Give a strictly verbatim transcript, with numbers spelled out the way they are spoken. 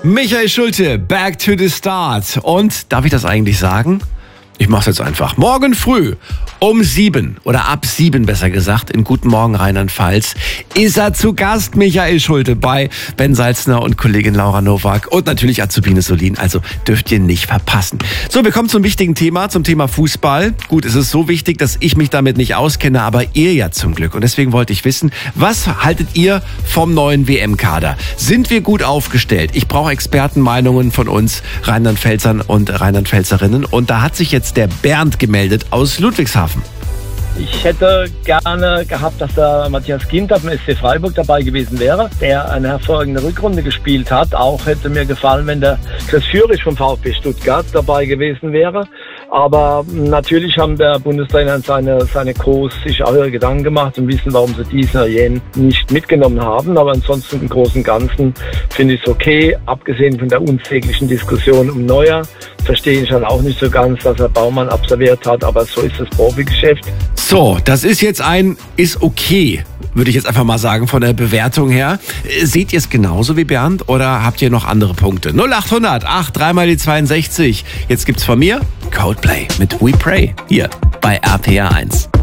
Michael Schulte, back to the start. Und darf ich das eigentlich sagen? Ich mach's jetzt einfach. Morgen früh um sieben oder ab sieben besser gesagt, in Guten Morgen Rheinland-Pfalz, ist er zu Gast, Michael Schulte, bei Ben Salzner und Kollegin Laura Nowak und natürlich Azubine Solin. Also dürft ihr nicht verpassen. So, wir kommen zum wichtigen Thema, zum Thema Fußball. Gut, es ist so wichtig, dass ich mich damit nicht auskenne, aber ihr ja zum Glück. Und deswegen wollte ich wissen, was haltet ihr vom neuen W M-Kader? Sind wir gut aufgestellt? Ich brauche Expertenmeinungen von uns Rheinland-Pfälzern und Rheinland-Pfälzerinnen. Und da hat sich jetzt der Bernd gemeldet aus Ludwigshafen. Ich hätte gerne gehabt, dass der Matthias Ginter vom S C Freiburg dabei gewesen wäre, der eine hervorragende Rückrunde gespielt hat. Auch hätte mir gefallen, wenn der Chris Führig vom VfB Stuttgart dabei gewesen wäre. Aber natürlich haben der Bundestrainer und seine, seine Co's sich auch ihre Gedanken gemacht und wissen, warum sie diesen oder jenen nicht mitgenommen haben. Aber ansonsten im Großen und Ganzen finde ich es okay. Abgesehen von der unsäglichen Diskussion um Neuer verstehe ich dann auch nicht so ganz, dass er Baumann absolviert hat. Aber so ist das Profigeschäft. So, das ist jetzt ein, ist okay, würde ich jetzt einfach mal sagen, von der Bewertung her. Seht ihr es genauso wie Bernd oder habt ihr noch andere Punkte? null acht hundert acht, dreimal die zweiundsechzig. Jetzt gibt's von mir Coldplay mit We Pray hier bei R P R eins.